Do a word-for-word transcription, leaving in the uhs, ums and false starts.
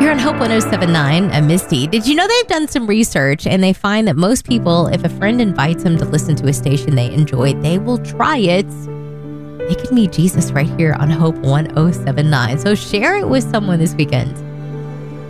You're on Hope one oh seven point nine. I'm Misty. Did you know they've done some research and they find that most people, if a friend invites them to listen to a station they enjoy, they will try it. They could meet Jesus right here on Hope one oh seven point nine. So share it with someone this weekend.